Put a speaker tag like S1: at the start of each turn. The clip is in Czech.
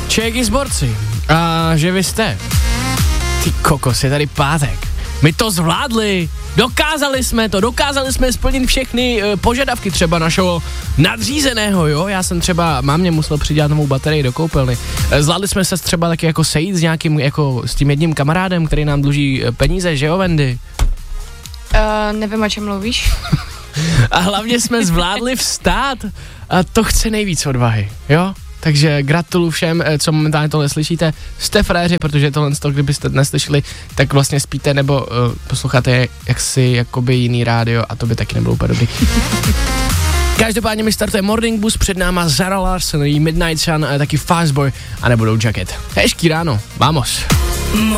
S1: Čeky zborci. A že vy jste. Ty kokos, je tady pátek. My to zvládli. Dokázali jsme splnit všechny požadavky třeba našeho nadřízeného, jo. Já jsem třeba mámě musel přidělat novou baterii do koupelny. Zvládli jsme se třeba taky jako sejít s nějakým, jako s tím jedním kamarádem, který nám dluží peníze, že jo, Wendy?
S2: Nevím, o čem mluvíš.
S1: A hlavně jsme zvládli vstát a to chce nejvíc odvahy, jo? Takže gratuluju všem, co momentálně tohle slyšíte. Jste fréři, protože tohle, kdybyste neslyšeli, tak vlastně spíte nebo posloucháte jaksi jakoby jiný rádio a to by taky nebylo úplně dobrý. Každopádně mi startuje Morning Bus, před náma Zara Larsson, Midnight Sun, taky Fastboy a nebudou Jacket. Hezký ráno, vamos.